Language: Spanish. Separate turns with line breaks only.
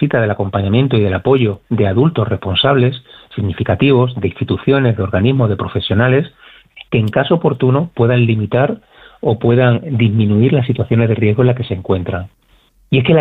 necesita del acompañamiento y del apoyo de adultos responsables, significativos, de instituciones, de organismos, de profesionales, que en caso oportuno puedan limitar o puedan disminuir las situaciones de riesgo en las que se encuentran. Y es que la